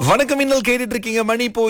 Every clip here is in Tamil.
வணக்கம், இன்னல் கேட்டுட்டு இருக்கீங்க. மணி இப்போ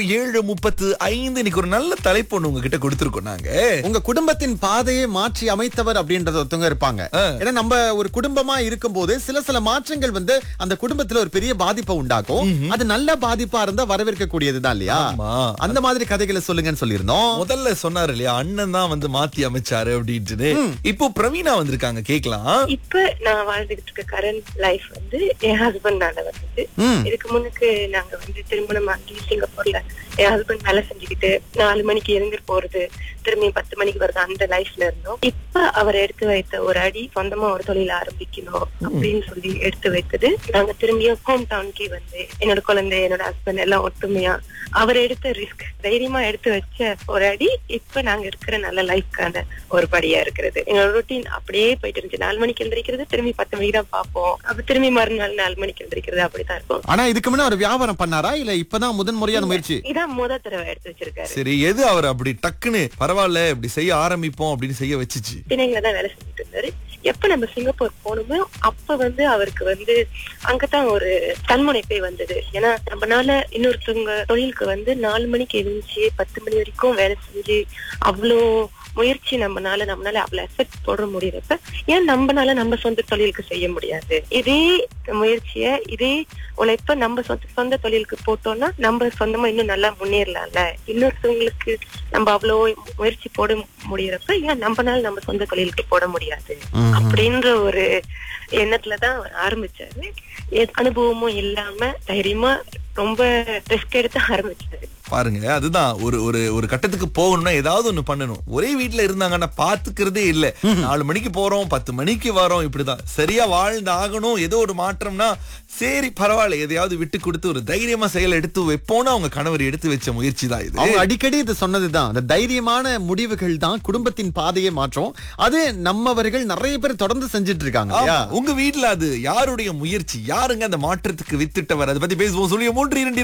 7:35. இன்னைக்கு ஒரு நல்ல தலைப்பு ஒண்ணு உங்ககிட்ட கொடுத்திருக்கோம் நாங்க. உங்க குடும்பத்தின் பாதையை மாற்றி அமைத்தவர் அப்படின்றது ஒருத்தவங்க இருப்பாங்க. ஏன்னா நம்ம ஒரு குடும்பமா இருக்கும்போது சில மாற்றங்கள் அந்த குடும்பத்துல ஒரு பெரிய பாதிப்பை உண்டாக்கும். அது நல்ல பாதிப்பா இருந்தா வரவேற்கக்கூடியதுதான் இல்லையா? ஆமா. அந்த மாதிரி கதைகளை சொல்லுங்கன்னு சொல்லியிருந்தோம். முதல்ல சொன்னாரு இல்லையா, அண்ணன் தான் மாத்தி அமைச்சாரு அப்படின்ட்டு. இப்போ பிரவீனா வந்திருக்காங்க, கேக்கலாம். இப்ப நான் வாழ்ந்துகிட்டு இருக்க கரண்ட் லைஃப் என் ஹஸ்பண்ட் இதுக்கு முன்னுக்கு நாங்க திருமணம் ஆகி சிங்கப்பூர்ல என் ஹஸ்பண்ட் வேலை செஞ்சுக்கிட்டு 4 மணிக்கு எழுந்திரு போறது, திரும்பி 10 மணிக்கு வருது, அந்த லைஃப்ல இருந்தோம். இப்ப அவர் எடுத்து வைத்த ஒரு அடி சொந்தமா ஒரு தொழில் ஆரம்பிக்கணும் அப்படின்னு சொல்லி எடுத்து வைத்தது. நாங்க திரும்பியும் ஹோம் டவுனுக்கு என்னோட குழந்தை, என்னோட ஹஸ்பண்ட் எல்லாம் ஒற்றுமையா அவர் எடுத்த ரிஸ்க் தைரியமா எடுத்து வச்ச ஒரு அடி இப்ப நாங்க இருக்கிற நல்ல லைஃப்கான ஒரு படியா இருக்கிறது. எங்களோட ரொட்டீன் அப்படியே போயிட்டு இருந்துச்சு. 4 மணிக்கு எழுந்திருக்கிறது, திரும்பி 10 மணிக்கு தான் பார்ப்போம். அப்ப திரும்பி மறுநாள் 4 மணிக்கு எழுந்திருக்கிறது, அப்படித்தான் இருக்கும். ஆனா இதுக்கு முன்ன ஒரு வியாபாரம் பண்ணாரா இல்ல இப்பதான் முதன் முறையான முயற்சி? இதான் முதல் தடவை எடுத்து வச்சிருக்காரு. சரி, எது அவர் அப்படி டக்குன்னு பரவாயில்ல இப்படி செய்ய ஆரம்பிப்போம் அப்படின்னு செய்ய வச்சுச்சு? பிணைங்கள தான் வேலை செஞ்சுட்டு இருந்தாரு. எப்ப நம்ம சிங்கப்பூர் போனோமோ அப்ப அவருக்கு அங்கதான் ஒரு தன்முனைப்பே வந்தது. ஏன்னா நம்மனால இன்னொருத்தவங்க தொழிலுக்கு 4 மணிக்கு எழுந்துச்சு 10 மணி வரைக்கும் வேலை செஞ்சு அவ்வளோ முயற்சி நம்மனால அவ்வளவு எஃபெக்ட் போட முடியறப்ப ஏன் நம்மனால நம்ம சொந்த தொழிலுக்கு செய்ய முடியாது? இதே முயற்சிய, இதே உழைப்ப நம்ம சொந்த தொழிலுக்கு போட்டோம்னா நம்ம சொந்தமா இன்னும் நல்லா முன்னேறலாம்ல. இன்னொருத்தவங்களுக்கு நம்ம அவ்வளவு முயற்சி போட முடியறப்ப ஏன் நம்மனால நம்ம சொந்த தொழிலுக்கு போட முடியாது அப்படின்ற ஒரு எண்ணத்துலதான் ஆரம்பிச்சாரு. அனுபவமும் இல்லாம தைரியமா ரொம்ப ரிஸ்க் எடுத்து ஆரம்பிச்சாரு. பாருங்க, அதுதான் ஒரு கட்டத்துக்கு போகணும்னா ஏதாவது ஒண்ணு பண்ணணும். ஒரே வீட்டுல இருந்தாங்கன்னா பாத்துக்கிறதே இல்ல. 4 மணிக்கு போறோம், 10 மணிக்கு வரோம், இப்படிதான் சரியா வாழ்ந்து ஆகணும். ஏதோ ஒரு மாற்றம்னா சரி பரவாயில்ல, எதையாவது விட்டு கொடுத்து ஒரு தைரியமா செயல் எடுத்து வைப்போம்னு அவங்க கணவர் எடுத்து வச்ச முயற்சி தான் இது. அவங்க அடிக்கடி இது சொன்னதுதான், அந்த தைரியமான முடிவுகள் தான் குடும்பத்தின் பாதையை மாற்றும். அது நம்மவர்கள் நிறைய பேர் தொடர்ந்து செஞ்சுட்டு இருக்காங்க. உங்க வீட்டுல அது யாருடைய முயற்சி? யாருங்க அந்த மாற்றத்துக்கு வித்திட்டவர்? அதை பத்தி பேசுவோம். சொல்லிய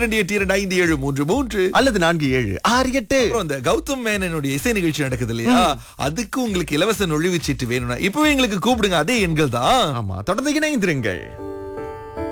32282573 அல்லது 4768. இந்த கௌதம் மேனனுடைய இசை நிகழ்ச்சி நடக்குது இல்லையா, அதுக்கு உங்களுக்கு இலவச நுழைவுச்சீட்டு வேணும்னா இப்பவே எங்களுக்கு கூப்பிடுங்க. அதே எண்கள் தான். ஆமா, தொடர்ந்து இணைந்திருங்கள்.